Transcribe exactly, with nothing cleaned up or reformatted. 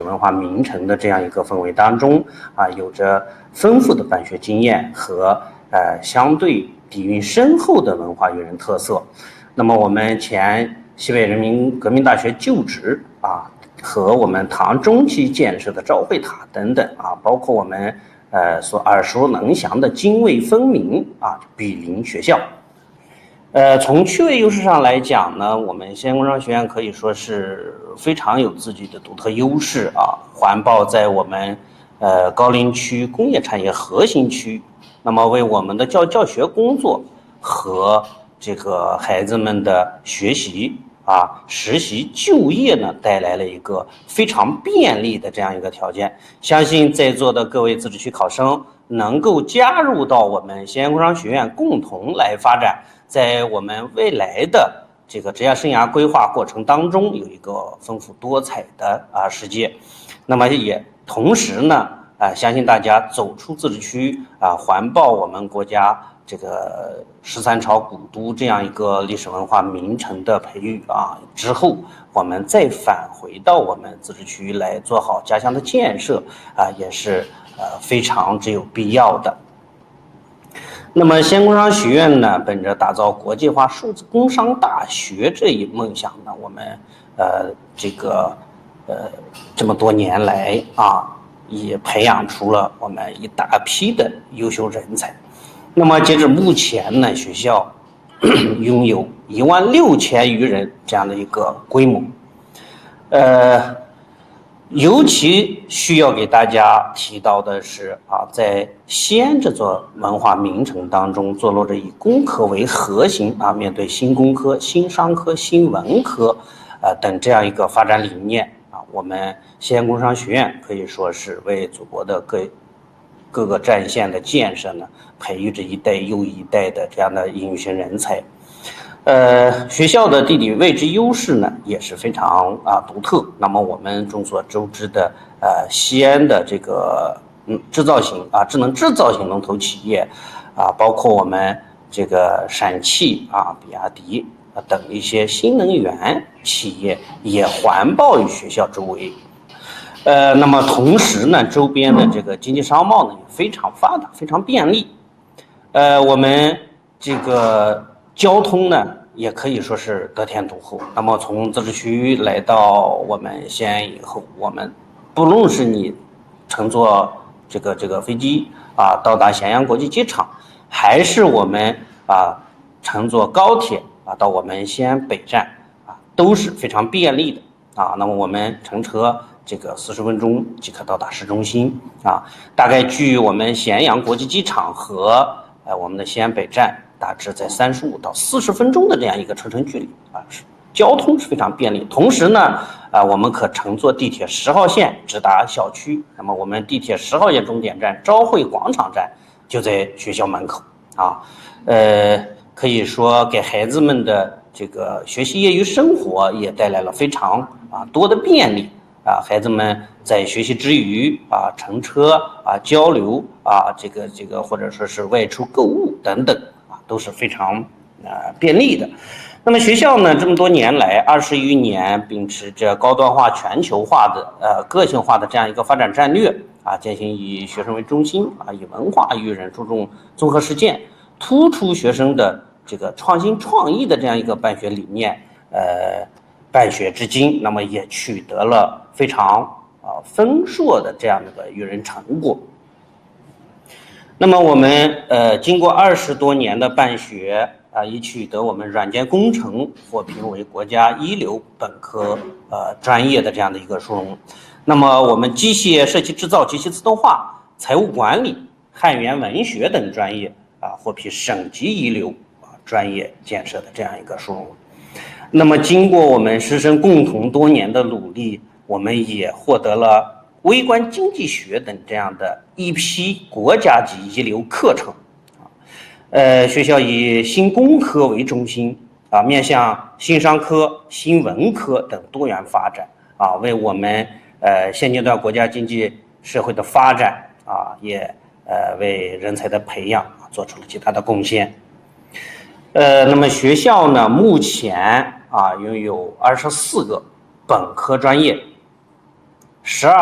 文化名城的这样一个氛围当中啊，有着丰富的办学经验和呃相对底蕴深厚的文化育人特色。那么我们前西北人民革命大学旧址啊，和我们唐中期建设的昭会塔等等啊，包括我们呃所耳熟能详的泾渭分明啊毗邻学校。呃，从区位优势上来讲呢，我们西安工商学院可以说是非常有自己的独特优势啊。环抱在我们呃高陵区工业产业核心区，那么为我们的教教学工作和这个孩子们的学习啊、实习、就业呢，带来了一个非常便利的这样一个条件。相信在座的各位自治区考生能够加入到我们西安工商学院，共同来发展。在我们未来的这个职业生涯规划过程当中，有一个丰富多彩的啊世界。那么也同时呢，啊，相信大家走出自治区啊，环抱我们国家这个十三朝古都这样一个历史文化名城的培育啊之后，我们再返回到我们自治区来做好家乡的建设啊，也是呃非常之有必要的。那么西安工商学院呢，本着打造国际化数字工商大学这一梦想呢，我们呃这个呃这么多年来啊，也培养出了我们一大批的优秀人才。那么截至目前呢，学校拥有一万六千余人这样的一个规模，呃。尤其需要给大家提到的是啊，在西安这座文化名城当中，坐落着以工科为核心啊，面对新工科、新商科、新文科，呃等这样一个发展理念啊，我们西安工商学院可以说是为祖国的各各个战线的建设呢，培育着一代又一代的这样的英语型人才。呃，学校的地理位置优势呢也是非常啊独特。那么我们众所周知的呃西安的这个嗯制造型啊智能制造型龙头企业啊，包括我们这个陕汽啊、比亚迪啊等一些新能源企业也环抱于学校周围。呃，那么同时呢，周边的这个经济商贸呢也非常发达，非常便利。呃，我们这个。交通呢，也可以说是得天独厚。那么从自治区来到我们西安以后，我们不论是你乘坐这个这个飞机啊到达咸阳国际机场，还是我们啊乘坐高铁啊到我们西安北站啊，都是非常便利的啊。那么我们乘车这个四十分钟即可到达市中心啊，大概距我们咸阳国际机场和呃我们的西安北站。大致在三十五到四十分钟的这样一个车程距离啊，是交通是非常便利。同时呢，啊，我们可乘坐地铁十号线直达小区。那么我们地铁十号线终点站昭汇广场站就在学校门口啊，呃，可以说给孩子们的这个学习业余生活也带来了非常啊多的便利啊，孩子们在学习之余啊，乘车啊交流啊，这个这个或者说是外出购物等等。都是非常呃便利的。那么学校呢，这么多年来，二十余年，秉持着高端化、全球化的呃个性化的这样一个发展战略啊，践行以学生为中心啊，以文化育人，注重综合实践，突出学生的这个创新创意的这样一个办学理念，呃，办学至今，那么也取得了非常啊丰硕的这样的一个育人成果。那么我们呃经过二十多年的办学啊，已取得我们软件工程获评为国家一流本科呃专业的这样的一个殊荣。那么我们机械设计制造、机器自动化、财务管理、汉语言文学等专业啊获批省级一流啊专业建设的这样一个殊荣。那么经过我们师生共同多年的努力，我们也获得了微观经济学等这样的一批国家级一流课程，呃，学校以新工科为中心啊，面向新商科、新文科等多元发展啊，为我们呃现阶段国家经济社会的发展啊，也呃为人才的培养做出了极大的贡献。呃，那么学校呢，目前啊拥有二十四个本科专业。 十二。